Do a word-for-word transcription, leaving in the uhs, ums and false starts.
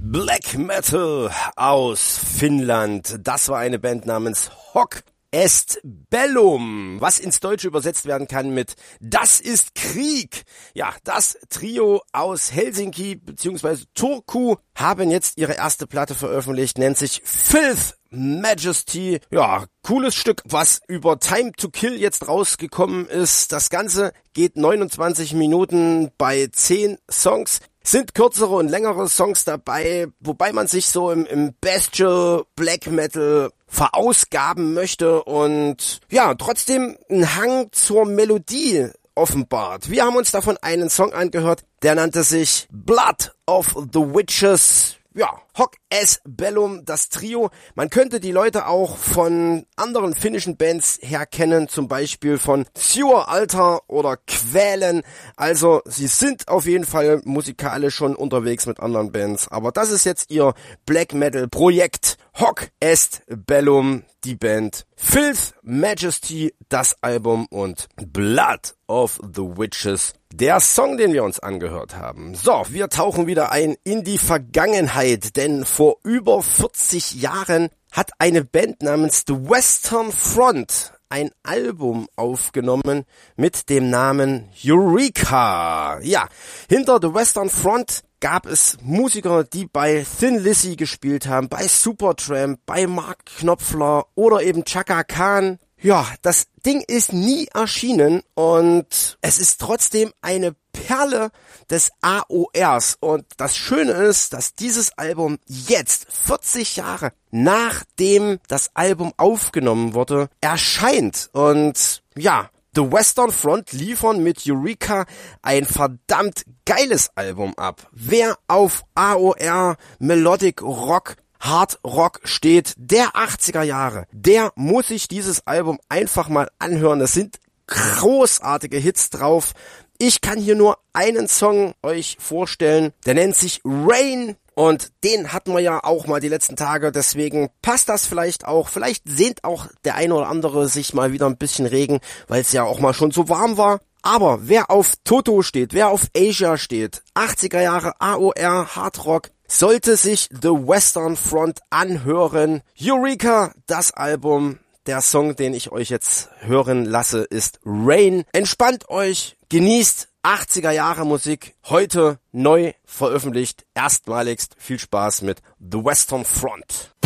Black Metal aus Finnland. Das war eine Band namens Hoc Est Bellum, was ins Deutsche übersetzt werden kann mit Das ist Krieg. Ja, das Trio aus Helsinki bzw. Turku haben jetzt ihre erste Platte veröffentlicht, nennt sich Filth Majesty. Ja, cooles Stück, was über Time to Kill jetzt rausgekommen ist. Das Ganze geht neunundzwanzig Minuten bei zehn Songs. Sind kürzere und längere Songs dabei, wobei man sich so im, im Bestial Black Metal verausgaben möchte und ja, trotzdem einen Hang zur Melodie offenbart. Wir haben uns davon einen Song angehört, der nannte sich Blood of the Witches. Ja, Hoc Est Bellum, das Trio. Man könnte die Leute auch von anderen finnischen Bands her kennen, zum Beispiel von Sewer Altar oder Quälen. Also sie sind auf jeden Fall musikalisch schon unterwegs mit anderen Bands. Aber das ist jetzt ihr Black Metal Projekt. Hoc Est Bellum, die Band. Filth Majesty, das Album und Blood of the Witches, der Song, den wir uns angehört haben. So, wir tauchen wieder ein in die Vergangenheit, denn vor über vierzig Jahren hat eine Band namens The Western Front ein Album aufgenommen mit dem Namen Eureka. Ja, hinter The Western Front gab es Musiker, die bei Thin Lizzy gespielt haben, bei Supertramp, bei Mark Knopfler oder eben Chaka Khan. Ja, das Ding ist nie erschienen und es ist trotzdem eine Perle des A O Rs. Und das Schöne ist, dass dieses Album jetzt, vierzig Jahre nachdem das Album aufgenommen wurde, erscheint. Und ja, The Western Front liefern mit Eureka ein verdammt geiles Album ab. Wer auf A O R, Melodic Rock, Hard Rock steht, der achtziger Jahre, der muss sich dieses Album einfach mal anhören. Es sind großartige Hits drauf. Ich kann hier nur einen Song euch vorstellen, der nennt sich Rain. Und den hatten wir ja auch mal die letzten Tage, deswegen passt das vielleicht auch. Vielleicht sehnt auch der eine oder andere sich mal wieder ein bisschen Regen, weil es ja auch mal schon so warm war. Aber wer auf Toto steht, wer auf Asia steht, achtziger Jahre A O R, Hard Rock, sollte sich The Western Front anhören. Eureka, das Album, der Song, den ich euch jetzt hören lasse, ist Rain. Entspannt euch, genießt achtziger Jahre Musik, heute neu veröffentlicht, erstmaligst. Viel Spaß mit The Western Front.